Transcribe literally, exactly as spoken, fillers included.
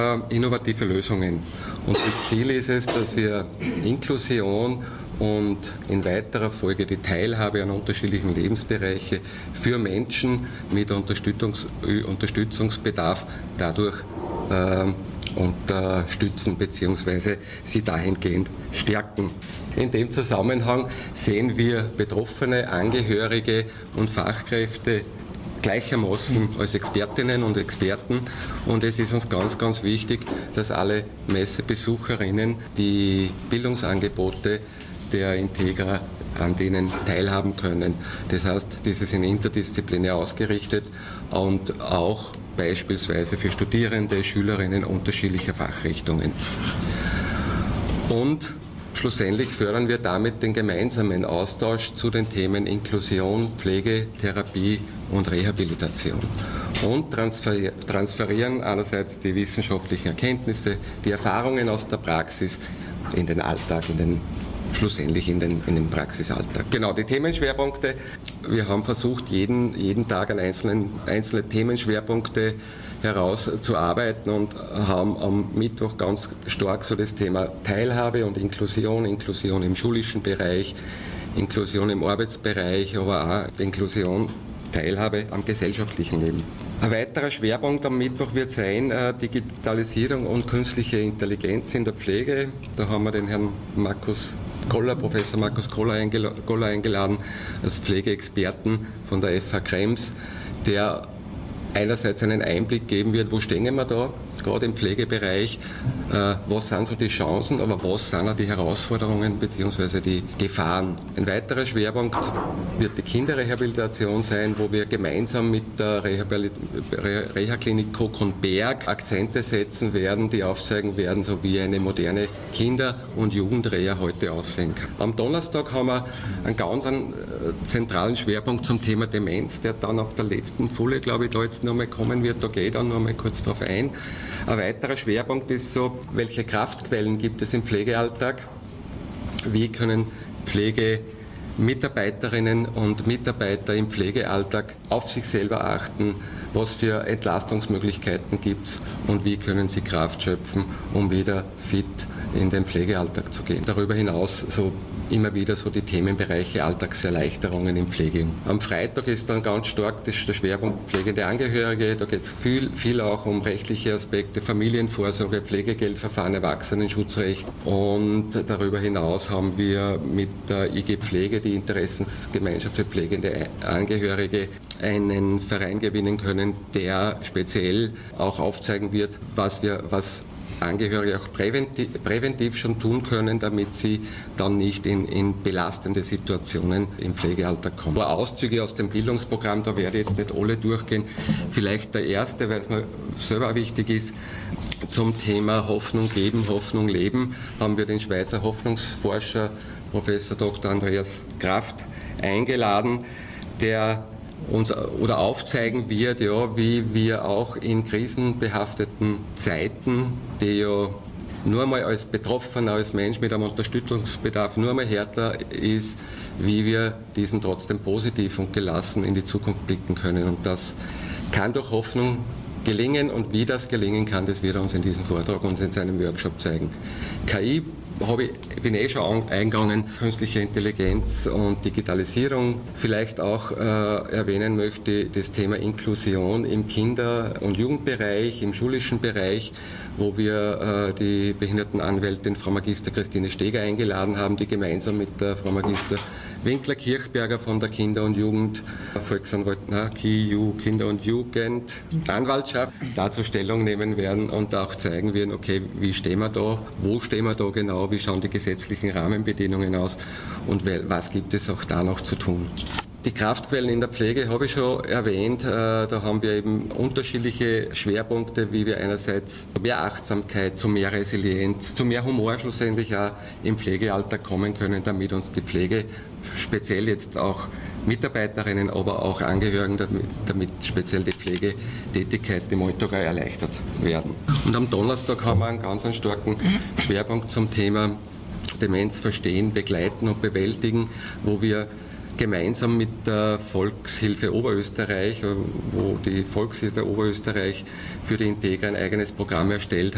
innovative Lösungen. Und das Ziel ist es, dass wir Inklusion und in weiterer Folge die Teilhabe an unterschiedlichen Lebensbereichen für Menschen mit Unterstützungs Unterstützungsbedarf dadurch äh, unterstützen bzw. sie dahingehend stärken. In dem Zusammenhang sehen wir Betroffene, Angehörige und Fachkräfte gleichermaßen als Expertinnen und Experten, und es ist uns ganz, ganz wichtig, dass alle Messebesucherinnen die Bildungsangebote der Integra an denen teilhaben können. Das heißt, dieses ist interdisziplinär ausgerichtet und auch beispielsweise für Studierende, Schülerinnen unterschiedlicher Fachrichtungen. Und schlussendlich fördern wir damit den gemeinsamen Austausch zu den Themen Inklusion, Pflege, Therapie und Rehabilitation und transferieren einerseits die wissenschaftlichen Erkenntnisse, die Erfahrungen aus der Praxis in den Alltag, in den schlussendlich in den, in den Praxisalltag. Genau, die Themenschwerpunkte. Wir haben versucht, jeden, jeden Tag an einzelnen, einzelne Themenschwerpunkte herauszuarbeiten und haben am Mittwoch ganz stark so das Thema Teilhabe und Inklusion, Inklusion im schulischen Bereich, Inklusion im Arbeitsbereich, aber auch Inklusion, Teilhabe am gesellschaftlichen Leben. Ein weiterer Schwerpunkt am Mittwoch wird sein, äh, Digitalisierung und künstliche Intelligenz in der Pflege. Da haben wir den Herrn Markus Koller, Professor Markus Koller eingeladen als Pflegeexperten von der F H Krems, der einerseits einen Einblick geben wird, wo stehen wir da, gerade im Pflegebereich, äh, was sind so die Chancen, aber was sind auch die Herausforderungen bzw. die Gefahren. Ein weiterer Schwerpunkt wird die Kinderrehabilitation sein, wo wir gemeinsam mit der Reha-Klinik Koch-und-Berg Akzente setzen werden, die aufzeigen werden, so wie eine moderne Kinder- und Jugendreha heute aussehen kann. Am Donnerstag haben wir einen ganz einen, äh, zentralen Schwerpunkt zum Thema Demenz, der dann auf der letzten Folie, glaube ich, da jetzt noch mal kommen wird. Da gehe ich dann noch mal kurz drauf ein. Ein weiterer Schwerpunkt ist so, welche Kraftquellen gibt es im Pflegealltag? Wie können Pflegemitarbeiterinnen und Mitarbeiter im Pflegealltag auf sich selber achten? Was für Entlastungsmöglichkeiten gibt es und wie können sie Kraft schöpfen, um wieder fit in den Pflegealltag zu gehen? Darüber hinaus so immer wieder so die Themenbereiche Alltagserleichterungen in Pflege. Am Freitag ist dann ganz stark das der Schwerpunkt pflegende Angehörige. Da geht es viel, viel auch um rechtliche Aspekte, Familienvorsorge, Pflegegeldverfahren, Erwachsenenschutzrecht. Und darüber hinaus haben wir mit der I G Pflege, die Interessensgemeinschaft für pflegende Angehörige, einen Verein gewinnen können, der speziell auch aufzeigen wird, was wir, was Angehörige auch präventiv, präventiv schon tun können, damit sie dann nicht in, in belastende Situationen im Pflegealltag kommen. Aber Auszüge aus dem Bildungsprogramm, da werde ich jetzt nicht alle durchgehen. Vielleicht der erste, weil es mir selber wichtig ist, zum Thema Hoffnung geben, Hoffnung leben, haben wir den Schweizer Hoffnungsforscher Professor Doktor Andreas Kraft eingeladen, der uns oder aufzeigen wird, ja, wie wir auch in krisenbehafteten Zeiten, die ja nur einmal als Betroffener, als Mensch mit einem Unterstützungsbedarf nur einmal härter ist, wie wir diesen trotzdem positiv und gelassen in die Zukunft blicken können. Und das kann durch Hoffnung gelingen, und wie das gelingen kann, das wird er uns in diesem Vortrag und in seinem Workshop zeigen. K I habe ich, bin eh schon eingegangen, künstliche Intelligenz und Digitalisierung. Vielleicht auch äh, erwähnen möchte das Thema Inklusion im Kinder- und Jugendbereich, im schulischen Bereich, wo wir äh, die Behindertenanwältin Frau Magister Christine Steger eingeladen haben, die gemeinsam mit der Frau Magister Winkler-Kirchberger von der Kinder- und Jugend, Volksanwalt, na, K I U, Kinder- und Jugend, Anwaltschaft, dazu Stellung nehmen werden und auch zeigen werden, okay, wie stehen wir da, wo stehen wir da genau, wie schauen die gesetzlichen Rahmenbedingungen aus und was gibt es auch da noch zu tun. Die Kraftquellen in der Pflege habe ich schon erwähnt. Da haben wir eben unterschiedliche Schwerpunkte, wie wir einerseits zu mehr Achtsamkeit, zu mehr Resilienz, zu mehr Humor schlussendlich auch im Pflegealltag kommen können, damit uns die Pflege, speziell jetzt auch Mitarbeiterinnen, aber auch Angehörigen, damit, damit speziell die Pflegetätigkeit im Alltag erleichtert werden. Und am Donnerstag haben wir einen ganz einen starken Schwerpunkt zum Thema Demenz verstehen, begleiten und bewältigen, wo wir gemeinsam mit der Volkshilfe Oberösterreich, wo die Volkshilfe Oberösterreich für die Integra ein eigenes Programm erstellt